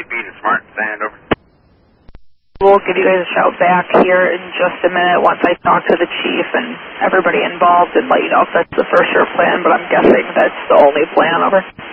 be to Smart Stand, over. We'll give you guys a shout back here in just a minute once I talk to the chief and everybody involved and let you know if that's the first year plan, but I'm guessing that's the only plan, over.